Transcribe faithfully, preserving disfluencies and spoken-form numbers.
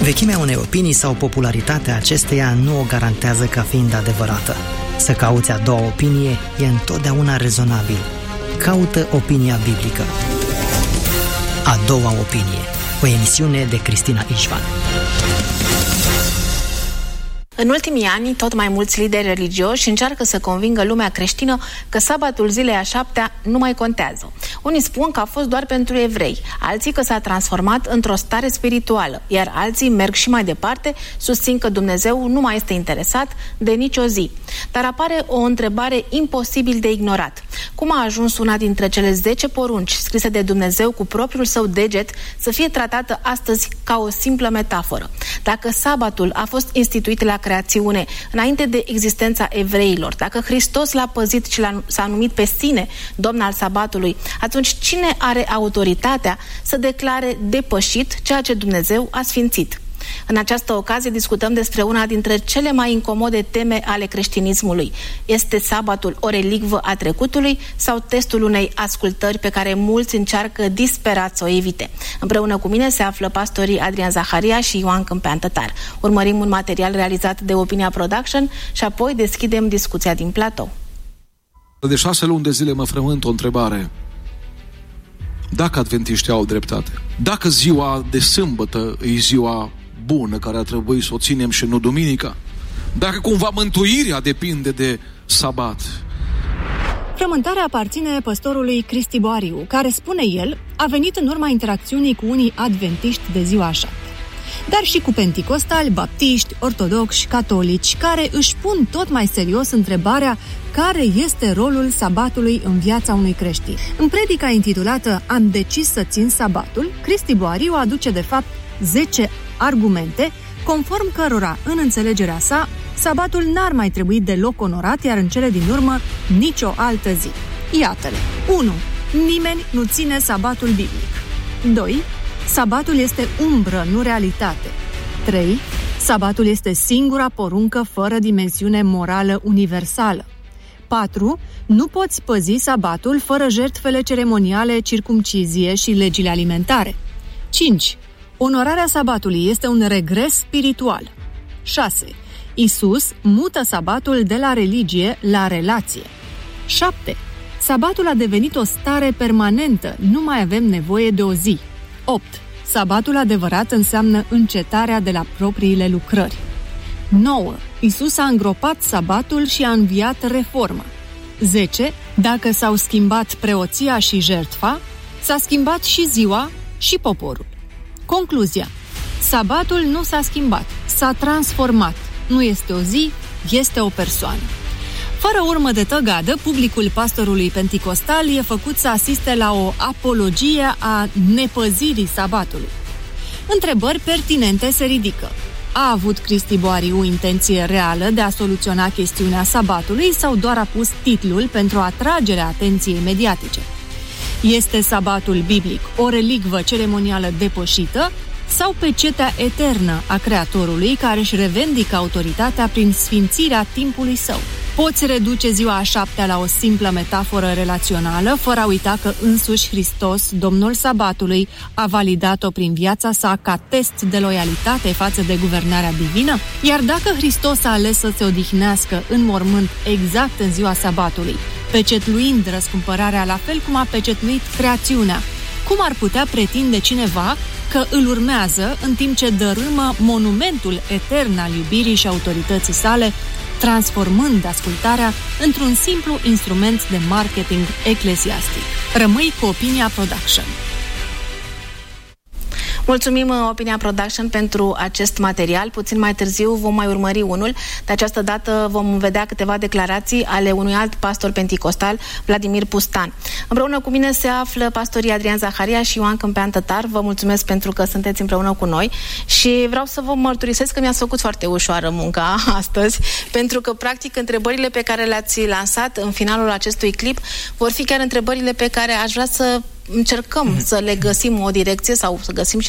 Vechimea unei opinii sau popularitatea acesteia nu o garantează ca fiind adevărată. Să cauți a doua opinie e întotdeauna rezonabil. Caută opinia biblică. A doua opinie, o emisiune de Cristina Ișvan. În ultimii ani, tot mai mulți lideri religioși încearcă să convingă lumea creștină că sabatul zilei a șaptea nu mai contează. Unii spun că a fost doar pentru evrei, alții că s-a transformat într-o stare spirituală, iar alții merg și mai departe, susțin că Dumnezeu nu mai este interesat de nicio zi. Dar apare o întrebare imposibil de ignorat. Cum a ajuns una dintre cele zece porunci scrise de Dumnezeu cu propriul său deget să fie tratată astăzi ca o simplă metaforă? Dacă sabatul a fost instituit la creațiune înainte de existența evreilor, dacă Hristos l-a păzit și l-a, s-a numit pe sine Domn al sabatului, atunci cine are autoritatea să declare depășit ceea ce Dumnezeu a sfințit? În această ocazie discutăm despre una dintre cele mai incomode teme ale creștinismului. Este sabatul o relicvă a trecutului sau testul unei ascultări pe care mulți încearcă disperat să o evite? Împreună cu mine se află pastorii Adrian Zaharia și Ioan Câmpean Tătar. Urmărim un material realizat de Opinia Production și apoi deschidem discuția din platou. De șase luni de zile mă frământ o întrebare. Dacă adventiștii au dreptate, dacă ziua de sâmbătă e ziua bună care ar trebui să o ținem și nu duminica, dacă cumva mântuirea depinde de sabat. Frământarea aparține păstorului Cristi Boariu, care, spune el, a venit în urma interacțiunii cu unii adventiști de ziua a șaptea, dar și cu penticostali, baptiști, ortodoxi, catolici, care își pun tot mai serios întrebarea care este rolul sabatului în viața unui creștin. În predica intitulată Am decis să țin sabatul, Cristi Boariu aduce de fapt zece argumente conform cărora, în înțelegerea sa, sabatul n-ar mai trebui deloc onorat, iar în cele din urmă nicio altă zi. Iată-le. unu. Nimeni nu ține sabatul biblic. doi. Sabatul este umbră, nu realitate. trei. Sabatul este singura poruncă fără dimensiune morală universală. patru. Nu poți păzi sabatul fără jertfele ceremoniale, circumcizie și legile alimentare. cinci. Onorarea sabatului este un regres spiritual. șase. Iisus mută sabatul de la religie la relație. șapte. Sabatul a devenit o stare permanentă, nu mai avem nevoie de o zi. opt. Sabatul adevărat înseamnă încetarea de la propriile lucrări. nouă. Iisus a îngropat sabatul și a înviat reforma. zece. Dacă s-au schimbat preoția și jertfa, s-a schimbat și ziua și poporul. Concluzia. Sabatul nu s-a schimbat, s-a transformat. Nu este o zi, este o persoană. Fără urmă de tăgadă, publicul pastorului penticostal e făcut să asiste la o apologie a nepăzirii sabatului. Întrebări pertinente se ridică. A avut Cristi Boariu intenție reală de a soluționa chestiunea sabatului sau doar a pus titlul pentru atragerea atenției mediatice? Este sabatul biblic o relicvă ceremonială depășită sau pecetea eternă a Creatorului care își revendică autoritatea prin sfințirea timpului său? Poți reduce ziua a șaptea la o simplă metaforă relațională, fără a uita că însuși Hristos, Domnul sabatului, a validat-o prin viața sa ca test de loialitate față de guvernarea divină? Iar dacă Hristos a ales să se odihnească în mormânt exact în ziua sabatului, pecetluind răscumpărarea la fel cum a pecetluit creațiunea, cum ar putea pretinde cineva că îl urmează în timp ce dărâmă monumentul etern al iubirii și autorității sale, transformând ascultarea într-un simplu instrument de marketing eclesiastic? Rămâi cu Opinia Production. Mulțumim Opinia Production pentru acest material. Puțin mai târziu vom mai urmări unul. De această dată vom vedea câteva declarații ale unui alt pastor penticostal, Vladimir Pustan. Împreună cu mine se află pastorii Adrian Zaharia și Ioan Câmpean Tătar. Vă mulțumesc pentru că sunteți împreună cu noi și vreau să vă mărturisesc că mi-a făcut foarte ușoară munca astăzi, pentru că practic întrebările pe care le-ați lansat în finalul acestui clip vor fi chiar întrebările pe care aș vrea să încercăm mm-hmm. să le găsim o direcție sau să găsim și